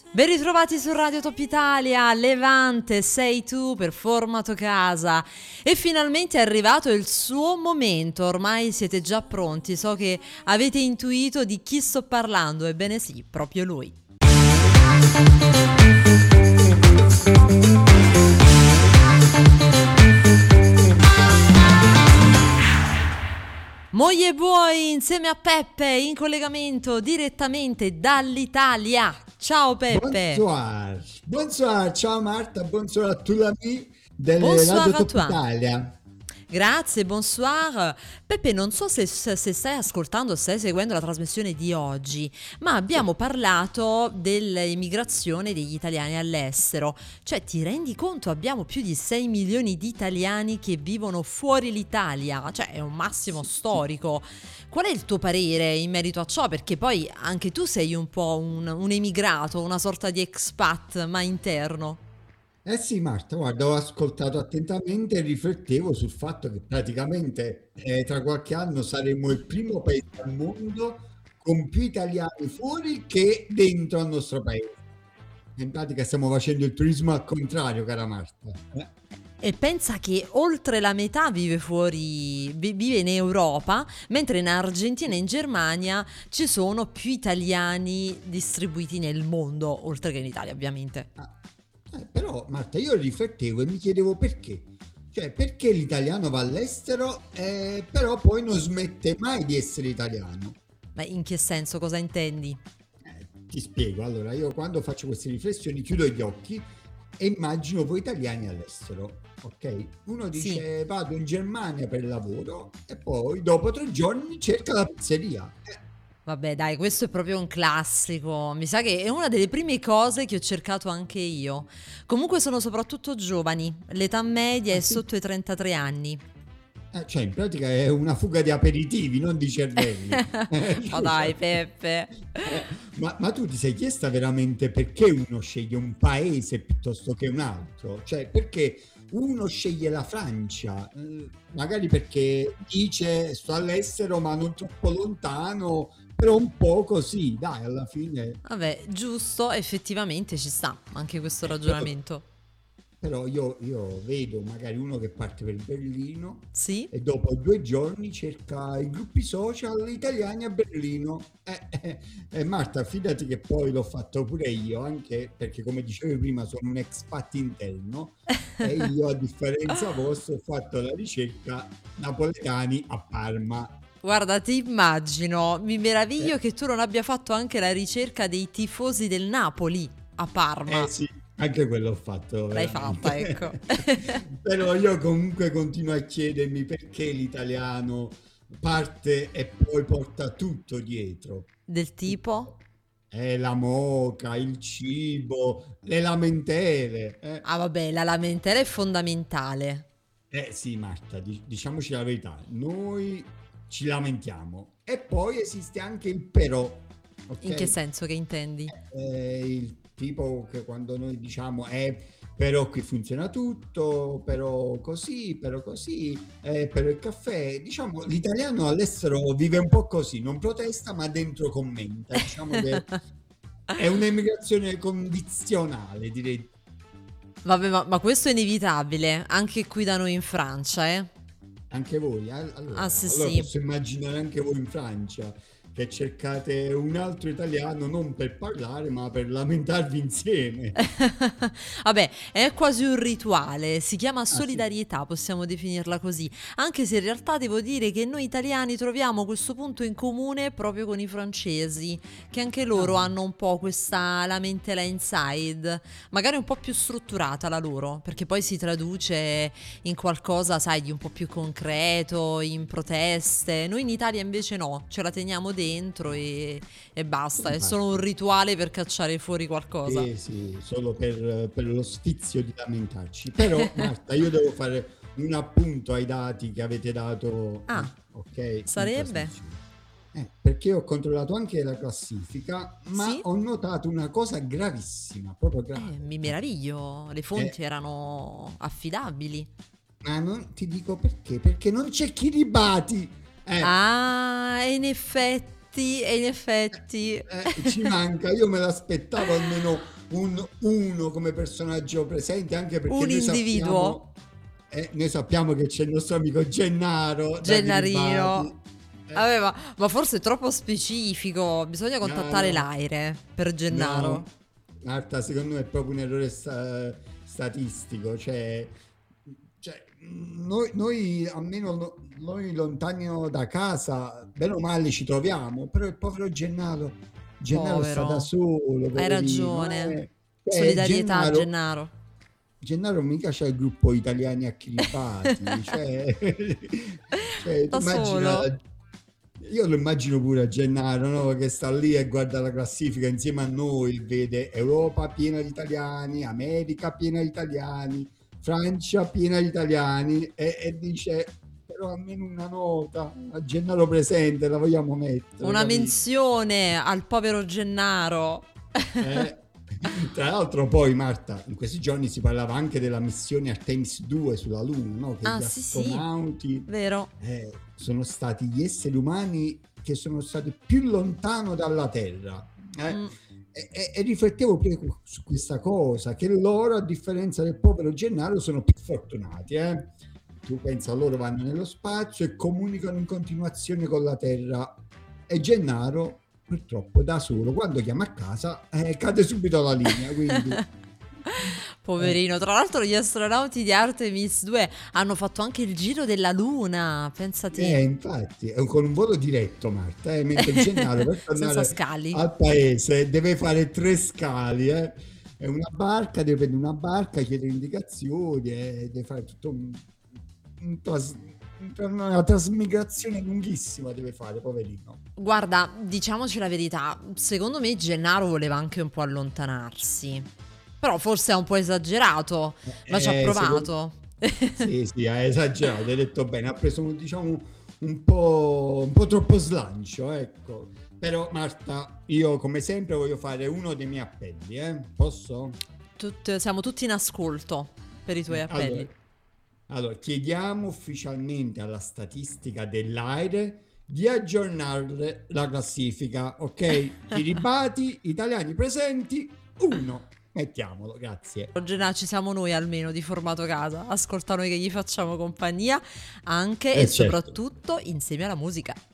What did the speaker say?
Ben ritrovati su Radio Top Italia, Levante, sei tu per Formato Casa e finalmente è arrivato il suo momento, ormai siete già pronti, so che avete intuito di chi sto parlando, ebbene sì, proprio lui. Moglie e Buoi insieme a Peppe in collegamento direttamente dall'Italia. Ciao Peppe. Bonsoir, bonsoir, ciao Marta, bonsoir a tutti gli amici delle Radio Bonsoir à Top toi. Italia. Grazie, bonsoir. Peppe, non so se stai ascoltando o stai seguendo la trasmissione di oggi, ma Sì. abbiamo parlato dell'immigrazione degli italiani all'estero. Cioè, ti rendi conto? Abbiamo più di 6 milioni di italiani che vivono fuori l'Italia. Cioè, è un massimo Sì. storico. Qual è il tuo parere in merito a ciò? Perché poi anche tu sei un po' un emigrato, una sorta di expat, ma interno. Eh sì Marta, guarda, ho ascoltato attentamente e riflettevo sul fatto che praticamente tra qualche anno saremo il primo paese al mondo con più italiani fuori che dentro al nostro paese. In pratica stiamo facendo il turismo al contrario, cara Marta. E pensa che oltre la metà vive fuori, vive in Europa, mentre in Argentina e in Germania ci sono più italiani distribuiti nel mondo, oltre che in Italia, ovviamente. Ah, però Marta, io riflettevo e mi chiedevo perché. Cioè, perché l'italiano va all'estero però poi non smette mai di essere italiano? Ma in che senso? Cosa intendi? Ti spiego. Allora, io quando faccio queste riflessioni chiudo gli occhi e immagino voi italiani all'estero, ok? Uno Sì. dice vado in Germania per lavoro e poi dopo 3 giorni cerca la pizzeria. Vabbè, dai, questo è proprio un classico. Mi sa che è una delle prime cose che ho cercato anche io. Comunque sono soprattutto giovani, l'età media è Ah sì? sotto i 33 anni. Cioè, in pratica è una fuga di aperitivi, non di cervelli. Ma dai, Peppe. Ma tu ti sei chiesta veramente perché uno sceglie un paese piuttosto che un altro? Cioè, perché uno sceglie la Francia? Magari perché dice sto all'estero ma non troppo lontano, però un po' così, dai, alla fine. Vabbè, giusto, effettivamente ci sta anche questo Però, ragionamento. però io vedo magari uno che parte per Berlino Sì? e dopo 2 giorni cerca i gruppi social italiani a Berlino. Marta, fidati che poi l'ho fatto pure io, anche perché come dicevo prima sono un expat interno e io a differenza vostra ho fatto la ricerca napoletani a Parma. Guarda, ti immagino, mi meraviglio Eh, che tu non abbia fatto anche la ricerca dei tifosi del Napoli a Parma. sì, anche quello ho fatto L'hai fatta, veramente. ecco. Però io comunque continuo a chiedermi perché l'italiano parte e poi porta tutto dietro. Del tipo? Tutto. La moca, il cibo, le lamentele. Ah, vabbè, la lamentela è fondamentale. Sì, Marta, diciamoci la verità, noi ci lamentiamo e poi esiste anche il però, In che ok? senso che intendi? Il tipo che quando noi diciamo però qui funziona tutto, però così, però il caffè, diciamo l'italiano all'estero vive un po' così, non protesta ma dentro commenta, diciamo che è un'emigrazione condizionale, direi. Vabbè, ma questo è inevitabile, anche qui da noi in Francia, eh? Anche voi, Ah, sì, allora sì. posso immaginare anche voi in Francia che cercate un altro italiano non per parlare ma per lamentarvi insieme. Vabbè, è quasi un rituale, si chiama Ah sì? solidarietà, possiamo definirla così, anche se in realtà devo dire che noi italiani troviamo questo punto in comune proprio con i francesi, che anche loro Ah. hanno un po' questa lamentela inside, magari un po' più strutturata la loro, perché poi si traduce in qualcosa, sai, di un po' più concreto, in proteste. Noi in Italia invece no, ce la teniamo dentro e basta, è solo un Infatti, rituale per cacciare fuori qualcosa. sì, sì, solo per lo sfizio di lamentarci. Però, Marta, io devo fare un appunto ai dati che avete dato, Ah, ok, in sarebbe? trasmissione. Perché ho controllato anche la classifica, ma Sì? ho notato una cosa gravissima, proprio grave. Mi meraviglio, le Eh, fonti erano affidabili. ma ti dico perché, perché non c'è chi ribati. Eh, Ah, in effetti. in effetti. Ci manca, io me l'aspettavo almeno uno come personaggio presente, anche perché Un individuo. noi sappiamo che c'è il nostro amico Gennaro da Kiribati. Gennarino. Ma forse è troppo specifico. Bisogna No, contattare no, l'Aire per Gennaro. no, Marta, secondo me è proprio un errore statistico, cioè, noi almeno noi lontani da casa, bene o male ci troviamo, però il povero Gennaro sta da Povero. solo, Hai poverino. ragione. Cioè, Solidarietà a Gennaro. Gennaro mica c'è il gruppo Italiani a Kiribati, cioè, tu Da immagina, solo. io lo immagino pure a Gennaro, no? Che sta lì e guarda la classifica insieme a noi, vede Europa piena di italiani, America piena di italiani, Francia piena di italiani e dice però almeno una nota a Gennaro presente la vogliamo mettere, Una capito? menzione al povero Gennaro. Eh, Tra l'altro poi Marta, in questi giorni si parlava anche della missione Artemis 2 sulla Luna, no? Che Ah, gli sì, sì, astronauti vero. sono stati gli esseri umani che sono stati più lontano dalla Terra. Mm. E riflettevo proprio su questa cosa, che loro, a differenza del povero Gennaro, sono più fortunati. Tu pensa, loro vanno nello spazio e comunicano in continuazione con la Terra, e Gennaro purtroppo da solo, quando chiama a casa, cade subito la linea, quindi eh, Poverino. Tra l'altro gli astronauti di Artemis 2 hanno fatto anche il giro della Luna, pensate. infatti è con un volo diretto, Marta, mentre Gennaro per Senza tornare scali. al paese deve fare 3 scali, è una barca, deve prendere una barca, chiedere indicazioni e deve fare tutto un una trasmigrazione lunghissima, deve fare, poverino. Guarda, diciamoci la verità, secondo me Gennaro voleva anche un po' allontanarsi. Però forse è un po' esagerato, ma ci ha Secondo provato. Sì, sì, ha esagerato, hai detto bene, ha preso diciamo un po' troppo slancio, ecco. Però Marta, io come sempre voglio fare uno dei miei appelli, Posso? Siamo tutti in ascolto per i tuoi Allora, appelli. chiediamo ufficialmente alla statistica dell'AIRE di aggiornare la classifica, ok? Kiribati, italiani presenti, 1. Mettiamolo, grazie. Gennaro ci siamo noi almeno di formato casa, ascolta noi che gli facciamo compagnia anche e Certo. soprattutto insieme alla musica.